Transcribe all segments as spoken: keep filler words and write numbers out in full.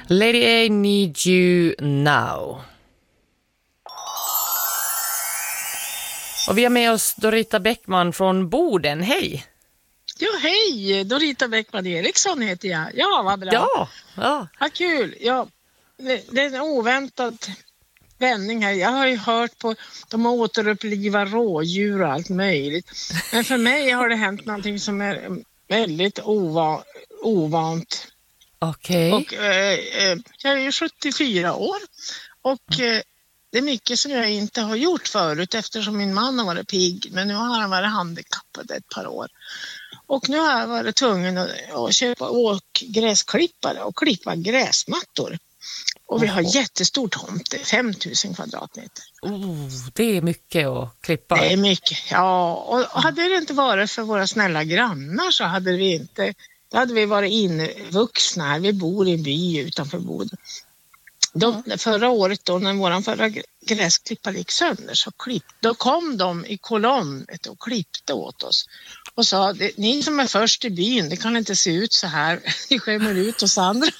Lady A, Need You Now. Och vi har med oss Dorita Bäckman från Boden. Hej! Ja, hej! Dorita Bäckman Eriksson heter jag. Ja, vad bra. Ja, ja. Vad kul. Ja, det, det är en oväntad vändning här. Jag har ju hört på de återupplivar rådjur och allt möjligt. Men för mig har det hänt någonting som är väldigt ova, ovant. Okej. Okay. Och eh, jag är ju sjuttiofyra år och eh, det är mycket som jag inte har gjort förut eftersom min man har varit pigg, men nu har han varit handikappad ett par år. Och nu har jag varit tvungen att, att köpa åkgräsklippare och klippa gräsmattor. Och vi har jättestor tomt, fem tusen kvadratmeter. Oh, det är mycket att klippa. Det är mycket, ja. Och hade det inte varit för våra snälla grannar så hade vi inte, då hade vi varit invuxna här. Vi bor i en by utanför Boden. De, förra året då när våran förra gräsklippare gick sönder så klipp, då kom de i kolonn och klippte åt oss och sa, ni som är först i byn, det kan inte se ut så här, ni skämmer ut oss andra.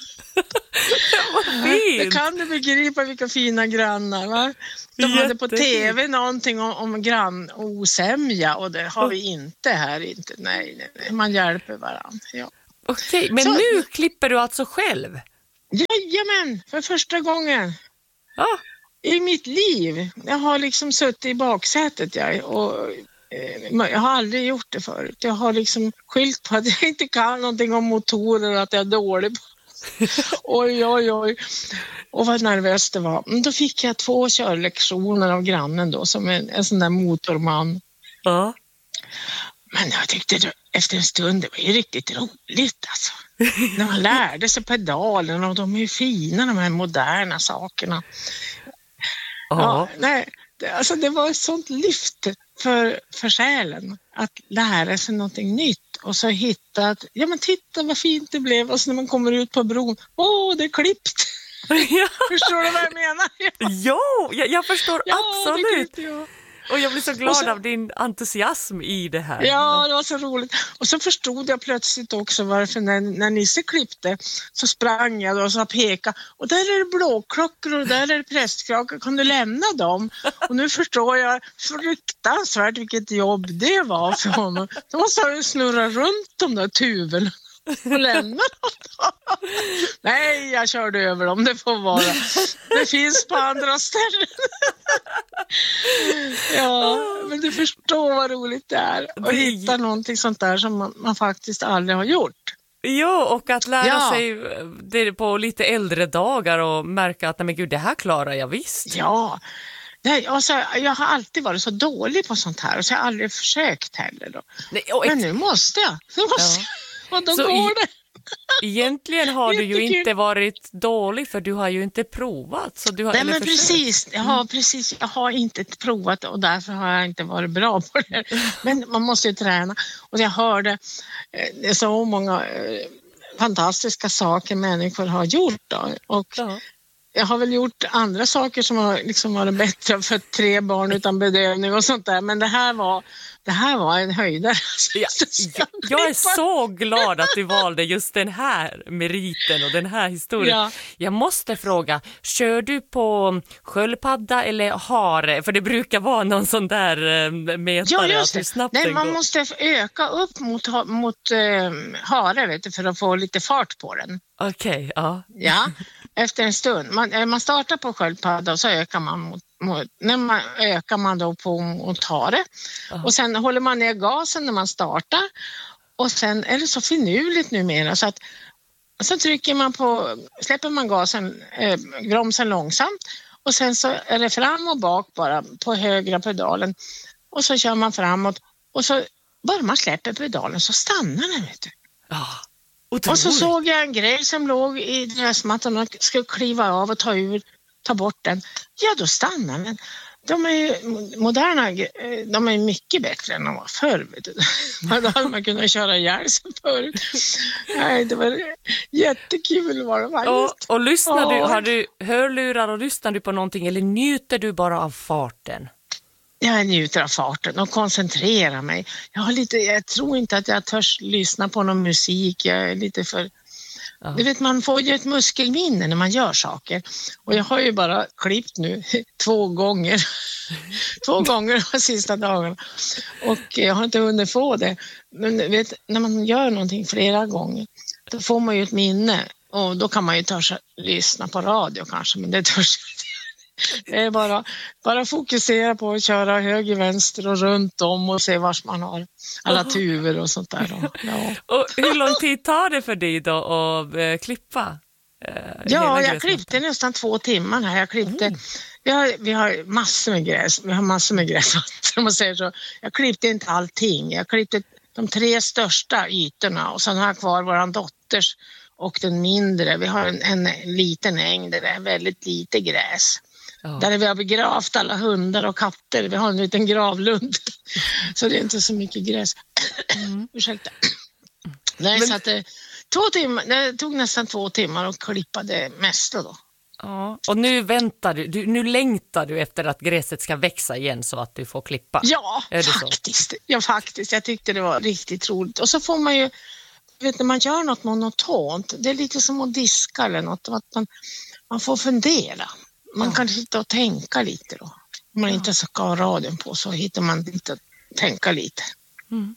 Det kan du begripa vilka fina grannar, va? De Jätte. hade på tv någonting om, om grann och osämja och det har vi inte här, inte. Nej, nej, nej. Man hjälper varandra. Ja. Okej, men så, nu klipper du alltså själv? Jajamän, för första gången ah. i mitt liv. Jag har liksom suttit i baksätet jag, och eh, jag har aldrig gjort det förut. Jag har liksom skyllt på att jag inte kan någonting om motorer och att jag är dålig på. Oj, oj, oj. Och vad nervös det var. Men då fick jag två körlektioner av grannen då som en, en sån där motorman. Ja. Men jag tyckte det, efter en stund det var ju riktigt roligt alltså. När man lärde sig pedalen och de är ju fina de här moderna sakerna. Ja, ja nej, det, alltså det var ett sånt lyft för, för själen att lära sig någonting nytt och så hitta att, ja men titta vad fint det blev och så när man kommer ut på bron, åh det är klippt. Ja. Förstår du vad jag menar? Ja, jo, jag, jag förstår ja, absolut. Det jag. Och jag blir så glad så, av din entusiasm i det här. Ja, det var så roligt. Och så förstod jag plötsligt också varför när, när Nisse klippte så sprang jag och så pekade. Och där är det blåklockor och där är det prästklockor. Kan du lämna dem? Och nu förstår jag fruktansvärt vilket jobb det var för honom. Då måste han ju snurra runt de där tuven och lämna dem. Nej, jag körde över dem. Det får vara. Det finns på andra ställen. Ja, men du förstår vad roligt det är att hitta någonting sånt där som man, man faktiskt aldrig har gjort. Jo, och att lära ja. sig det på lite äldre dagar och märka att nej men gud, det här klarar jag visst. Ja, nej, alltså, jag har alltid varit så dålig på sånt här och så har jag aldrig försökt heller då. Nej, ett... Men nu måste jag, nu måste ja. jag. Och då så går i... det. Egentligen har du ju inte varit dålig för du har ju inte provat. Så du har, Nej men precis, jag har, precis, jag har inte provat och därför har jag inte varit bra på det. Men man måste ju träna. Och jag hörde det är så många eh, fantastiska saker människor har gjort då. Och ja. Jag har väl gjort andra saker som har liksom varit bättre för tre barn utan bedövning och sånt där. Men det här var, det här var en höjdare. Ja, jag är så glad att du valde just den här meriten och den här historien. Ja. Jag måste fråga, kör du på sköldpadda eller hare? För det brukar vara någon sån där mätare. Ja, just det. Snabbt Nej, man går. måste öka upp mot, mot äh, hare vet du, för att få lite fart på den. Okej, okay, ja. Ja. Efter en stund. Man, man startar på sköldpadda och så ökar man mot, mot när man ökar man då på mot hare. Uh-huh. Och sen håller man ner gasen när man startar. Och sen är det så finurligt numera så att så trycker man på, släpper man gasen, eh, bromsen långsamt. Och sen så är det fram och bak bara på högra pedalen. Och så kör man framåt. Och så bara man släpper pedalen så stannar den, vet du. Uh-huh. Otroligt. Och så såg jag en grej som låg i gräsmattan och skulle kliva av och ta ur, ta bort den. Ja, då stannar den. De är ju moderna, de är mycket bättre än de var förr. Då hade man kunnat köra ihjäl sig förut. Nej, det var jättekul var det faktiskt. Och, och lyssnar ja. du, har du hörlurar och lyssnar du på någonting eller njuter du bara av farten? Jag njuter av farten och koncentrerar mig. Jag, har lite, jag tror inte att jag törs lyssna på någon musik. Jag är lite för Ja. Du vet, man får ju ett muskelminne när man gör saker. Och jag har ju bara klippt nu två gånger. två gånger de sista dagarna. Och jag har inte hunnit få det. Men vet, när man gör någonting flera gånger, då får man ju ett minne. Och då kan man ju törs lyssna på radio kanske, men det törs det är bara, bara fokusera på att köra höger, vänster och runt om och se vars man har alla tuver och sånt där. Och, ja. Och hur lång tid tar det för dig då att äh, klippa? Äh, ja, jag klippte nästan två timmar här. Jag klippte, mm. vi, har, vi har massor med gräs, vi har massor med gräs, om man säger så. Jag klippte inte allting, jag klippte de tre största ytorna och sen har jag kvar våran dotters och den mindre. Vi har en, en liten äng där det är väldigt lite gräs. Oh. Där vi har begravt alla hundar och katter. Vi har en liten gravlund. Så det är inte så mycket gräs. Mm. Ursäkta. Nej, Men... så att det, två timmar, det tog nästan två timmar att klippa det mesta då. Ja, och nu väntar du, du, nu längtar du efter att gräset ska växa igen så att du får klippa. Ja, faktiskt. Ja, faktiskt. Jag tyckte det var riktigt roligt. Och så får man ju, vet när man gör något monotont, det är lite som att diska eller något. Att man, man får fundera. Man kan sitta och tänka lite då. Om man ja. inte ska ha radion på så hittar man lite att tänka lite. Mm.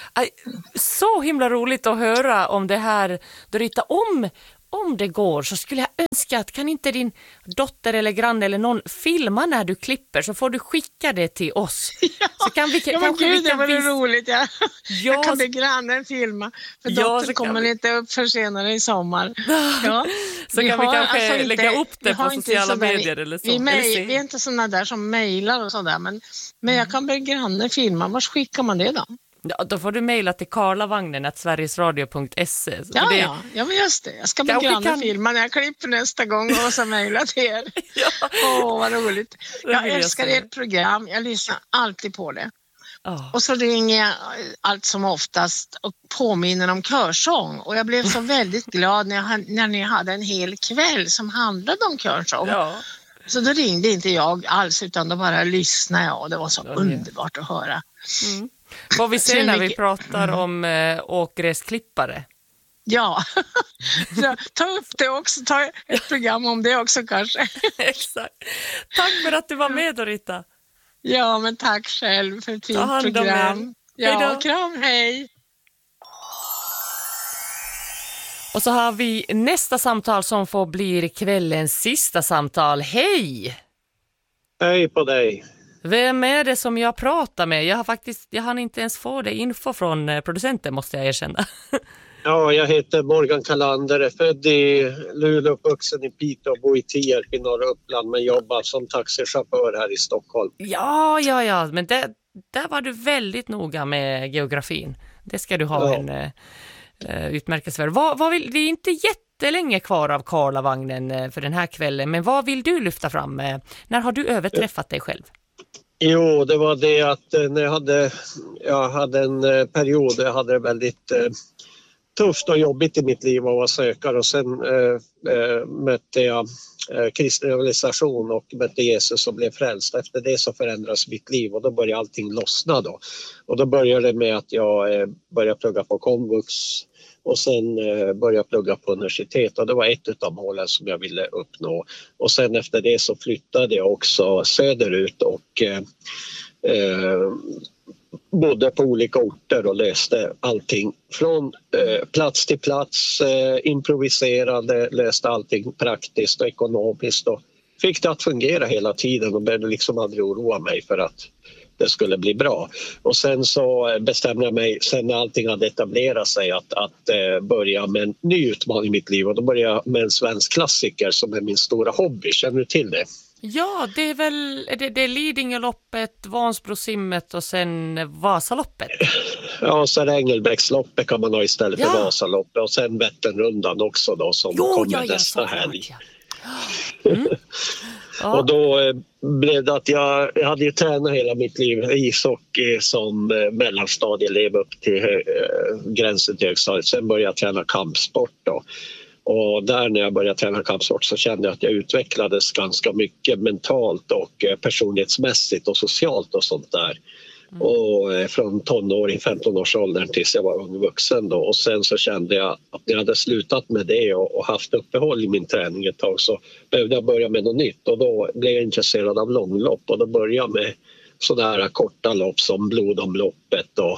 Så himla roligt att höra om det här, Dorita. Om, om det går så skulle jag önska att kan inte din dotter eller granne eller någon filma när du klipper så får du skicka det till oss. Ja, så kan vi, ja men gud, det var vis- roligt. Ja. Ja, jag kan be grannen filma. För ja, dottern kommer vi... inte upp för senare i sommar. Ja. Så vi kan har, vi kanske alltså inte, lägga upp det på sociala medier eller så. Vi, mail, vi är inte sådana där som mejlar och sådär. Men, men jag kan be grannen filma. Var skickar man det då? Ja, då får du mejla till karlavagnen at sverigesradio punkt se. Ja, det... ja, ja, men just det. Jag ska be grannen kan... filma när jag klipper nästa gång och så mejla till er. Åh, ja. oh, vad roligt. Jag älskar jag ert program. Jag lyssnar alltid på det. Oh. Och så ringer jag allt som oftast och påminner om körsång. Och jag blev så väldigt glad när, jag, när ni hade en hel kväll som handlade om körsång. Ja. Så då ringde inte jag alls utan då bara lyssnade jag och det var så oh, underbart att höra. Mm. Vad vi ser när vi pratar om äh, åkgräsklippare. Ja, ta upp det också. Ta ett program om det också kanske. Exakt. Tack för att du var med, Dorita. Ja, men tack själv för ett fint program. Ja, hejdå. Kram, hej. Och så har vi nästa samtal som får bli kvällens sista samtal. Hej! Hej på dig. Vem är det som jag pratar med? Jag har faktiskt, jag hann inte ens få det info från producenten, måste jag erkänna. Ja, jag heter Morgan Kalander, är född i Luleå, uppvuxen i Piteå och bor i Tierp i norra Uppland men jobbar som taxichaufför här i Stockholm. Ja, ja, ja, men det, där var du väldigt noga med geografin. Det ska du ha ja. en uh, utmärkelse för. Vad, vad vill, det är inte jättelänge kvar av Karlavagnen uh, för den här kvällen, men vad vill du lyfta fram? Uh, när har du överträffat dig själv? Jo, det var det att eh, när jag hade, jag hade en eh, period där jag hade det väldigt eh, tufft och jobbigt i mitt liv att vara sökare och sen eh, eh, mötte jag eh, kristen organisation och mötte Jesus och blev frälst. Efter det så förändras mitt liv och då började allting lossna då. Och då började det med att jag eh, började plugga på komvux och sen eh, började jag plugga på universitet och det var ett av målen som jag ville uppnå. Och sen efter det så flyttade jag också söderut och eh, eh, bodde på olika orter och läste allting från eh, plats till plats, eh, improviserade, läste allting praktiskt och ekonomiskt och fick det att fungera hela tiden och började liksom aldrig oroa mig för att det skulle bli bra. Och sen så bestämde jag mig, sen när allting hade etablerat sig, att, att eh, börja med en ny utmaning i mitt liv. Och då började jag med en svensk klassiker som är min stora hobby. Känner du till det? Ja, det är väl det, det är Lidingöloppet, Vansbrosimmet och sen Vasaloppet. Ja, så Engelbrektsloppet kan man ha istället ja. för Vasaloppet. Och sen Vätternrundan också då som jo, kommer ja, ja, nästa helg. Ja. Mm. Ja. Och då blev det att jag, jag hade ju tränat hela mitt liv ishockey som eh, mellanstadieelev upp till eh, gränsen till högstadiet. Sen började jag träna kampsport då. Och där när jag började träna kampsport så kände jag att jag utvecklades ganska mycket mentalt och eh, personlighetsmässigt och socialt och sånt där. Mm. Och eh, från tonåring, femton-årsåldern tills jag var ung vuxen då. Och sen så kände jag att jag hade slutat med det och, och haft uppehåll i min träning ett tag, så behövde jag börja med något nytt. Och då blev jag intresserad av långlopp och då började jag med sådana här korta lopp som blodomloppet och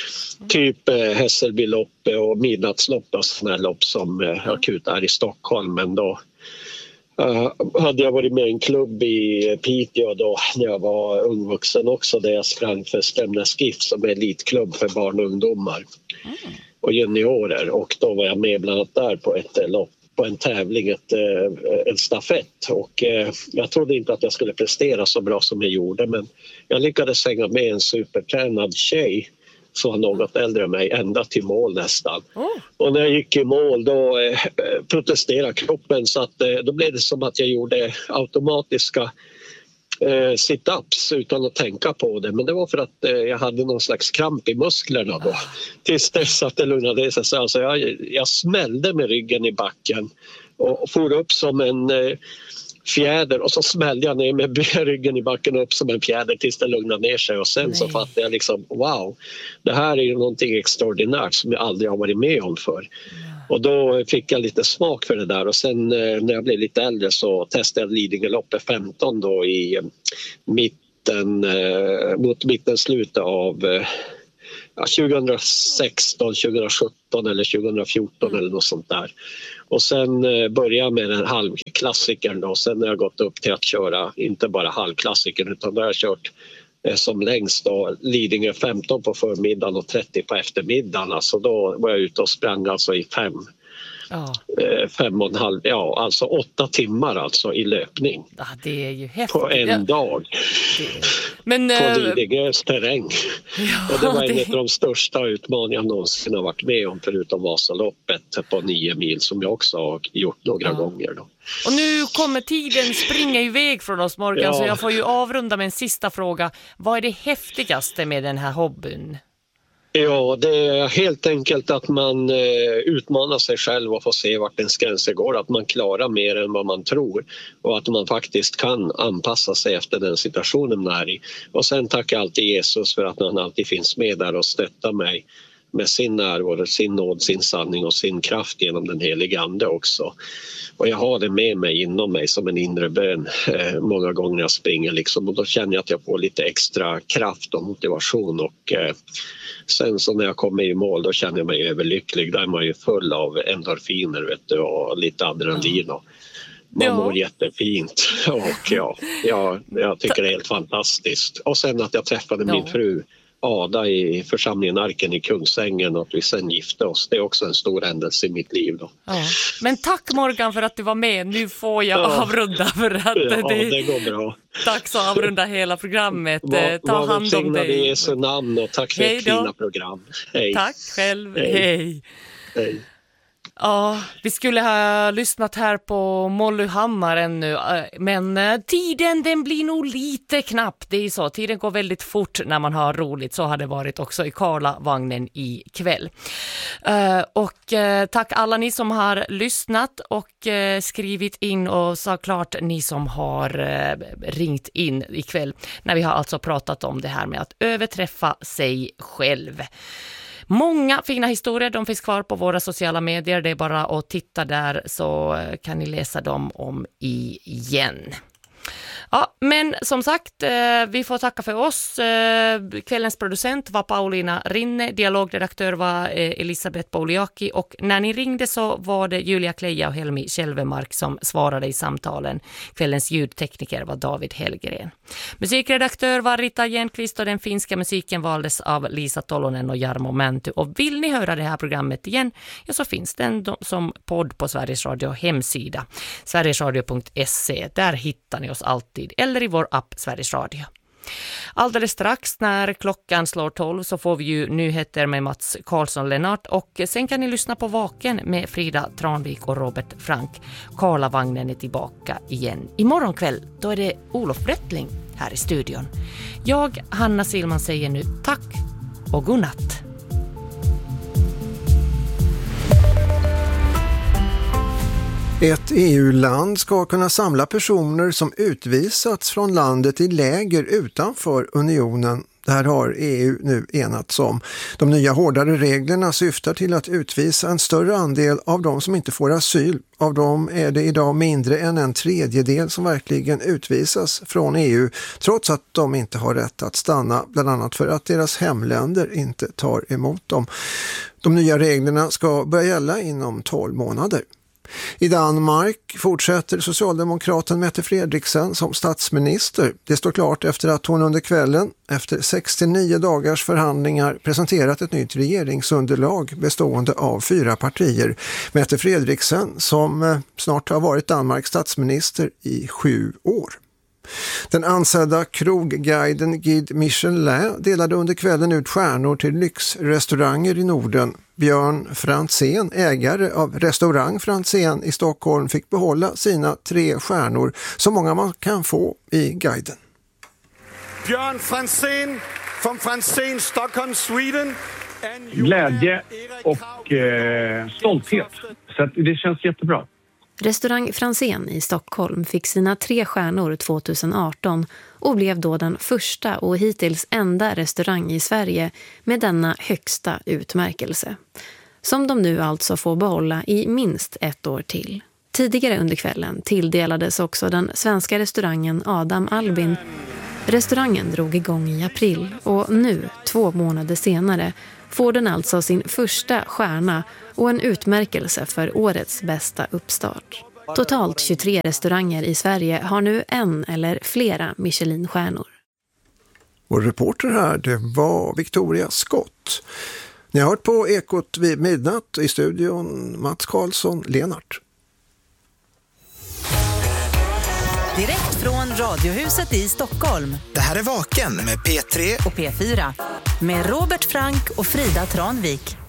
typ eh, Hässelbyloppet och midnattslopp och sådana här lopp som eh, akut är i Stockholm. Men då uh, hade jag varit med i en klubb i Piteå då när jag var ungvuxen också, där jag sprang för Stämnes GIF som är elitklubb för barn och ungdomar mm. och juniorer, och då var jag med bland annat där på ett eh, lopp, på en tävling, ett, en stafett, och eh, jag trodde inte att jag skulle prestera så bra som jag gjorde, men jag lyckades hänga med en supertränad tjej som var något äldre än mig ända till mål nästan. Mm. Och när jag gick i mål då eh, protesterade kroppen, så att eh, då blev det som att jag gjorde automatiska eh, sit-ups utan att tänka på det, men det var för att eh, jag hade någon slags kramp i musklerna då. Tills dess att det lugnade sig. Alltså jag, jag smällde med ryggen i backen och for upp som en eh, fjäder, och så smällde jag ner med ryggen i backen upp som en fjäder tills det lugnade ner sig, och sen Nej. så fattade jag liksom wow, det här är ju någonting extraordinärt som jag aldrig har varit med om för. Och då fick jag lite smak för det där, och sen när jag blev lite äldre så testade jag Lidingöloppet femton då i mitten, mot mitten slutet av ja, tjugohundrasexton, tjugosjutton eller tjugofjorton mm. eller något sånt där. Och sen började jag med den halvklassikern då, och sen har jag gått upp till att köra inte bara halvklassikern, utan då har jag kört som längst då Lidingö femton på förmiddagen och trettio på eftermiddagen. Alltså då var jag ute och sprang alltså i fem, ja. fem och en halv, ja alltså åtta timmar alltså i löpning. Ja, det är ju häftigt. På en ja. dag. Det... Men, på Lidingös terräng. Ja, och det var det... en av de största utmaningar jag någonsin har varit med om, förutom Vasaloppet på nio mil som jag också har gjort några ja. gånger då. Och nu kommer tiden springa iväg från oss, Morgan, ja. så jag får ju avrunda med en sista fråga. Vad är det häftigaste med den här hobbyn? Ja, det är helt enkelt att man eh, utmanar sig själv och får se vart ens gränser går. Att man klarar mer än vad man tror och att man faktiskt kan anpassa sig efter den situationen man är i. Och sen tackar jag alltid Jesus för att han alltid finns med där och stöttar mig med sin närvaro, sin nåd, sin sanning och sin kraft genom den heliga ande också. Och jag har det med mig inom mig som en inre bön eh, många gånger när jag springer liksom, och då känner jag att jag får lite extra kraft och motivation, och eh, sen så när jag kommer i mål då känner jag mig överlycklig. Där är man ju full av endorfiner, vet du, och lite adrenalin och man ja. mår jättefint, och ja, jag, jag tycker det är helt fantastiskt. Och sen att jag träffade ja. min fru Ada i församlingen Arken i Kungsängen och att vi sen gifte oss. Det är också en stor händelse i mitt liv då. Ja. Men tack Morgan för att du var med. Nu får jag ja. avrunda för att ja, det, det går bra. Tack så avrunda hela programmet. Var, Ta var hand om dig. I Jesu namn, och tack för ett fina program. Hej. Tack själv. Hej. Hej. Hej. Ja, vi skulle ha lyssnat här på Molly Hammar ännu, men tiden den blir nog lite knapp. Det är ju så, tiden går väldigt fort när man har roligt. Så har det varit också i Karlavagnen i kväll. Och tack alla ni som har lyssnat och skrivit in, och såklart ni som har ringt in ikväll när vi har alltså pratat om det här med att överträffa sig själv. Många fina historier, de finns kvar på våra sociala medier. Det är bara att titta där så kan ni läsa dem om igen. Ja, men som sagt, vi får tacka för oss. Kvällens producent var Paulina Rinne, dialogredaktör var Elisabeth Pouliaki, och när ni ringde så var det Julia Kleja och Helmi Kjellvemark som svarade i samtalen. Kvällens ljudtekniker var David Hellgren. Musikredaktör var Rita Jenqvist, och den finska musiken valdes av Lisa Tolonen och Jarmo Mänty. Och vill ni höra det här programmet igen, ja, så finns den som podd på Sveriges Radio hemsida, sverigesradio punkt se. Där hittar ni oss alltid, eller i vår app Sveriges Radio. Alldeles strax när klockan slår tolv så får vi ju nyheter med Mats Karlsson-Lennart, och sen kan ni lyssna på Vaken med Frida Tranvik och Robert Frank. Karlavagnen är tillbaka igen. Imorgon kväll då är det Olof Brättling här i studion. Jag, Hanna Silman, säger nu tack och godnatt. Ett E U-land ska kunna samla personer som utvisats från landet i läger utanför unionen. Det här har E U nu enats om. De nya hårdare reglerna syftar till att utvisa en större andel av de som inte får asyl. Av dem är det idag mindre än en tredjedel som verkligen utvisas från E U, trots att de inte har rätt att stanna, bland annat för att deras hemländer inte tar emot dem. De nya reglerna ska börja gälla inom tolv månader. I Danmark fortsätter socialdemokraten Mette Frederiksen som statsminister. Det står klart efter att hon under kvällen, efter sextionio dagars förhandlingar, presenterat ett nytt regeringsunderlag bestående av fyra partier. Mette Frederiksen som snart har varit Danmarks statsminister i sju år. Den ansedda krogguiden Guide Michelin delade under kvällen ut stjärnor till lyxrestauranger i Norden. Björn Franzén, ägare av restaurang Franzén i Stockholm, fick behålla sina tre stjärnor, så många man kan få i guiden. Björn Franzén från Franzén, Stockholm, Sweden. Glädje och eh, stolthet. Så att det känns jättebra. Restaurang Franzén i Stockholm fick sina tre stjärnor tjugoarton och blev då den första och hittills enda restaurang i Sverige med denna högsta utmärkelse. Som de nu alltså får behålla i minst ett år till. Tidigare under kvällen tilldelades också den svenska restaurangen Adam Albin. Restaurangen drog igång i april och nu, två månader senare, får den alltså sin första stjärna och en utmärkelse för årets bästa uppstart. Totalt tjugotre restauranger i Sverige har nu en eller flera Michelin-stjärnor. Vår reporter här, det var Victoria Skott. Ni har hört på Ekot vid midnatt, i studion Mats Karlsson, Lenart. Direkt från Radiohuset i Stockholm. Det här är Vaken med P tre och P fyra. Med Robert Frank och Frida Tranvik.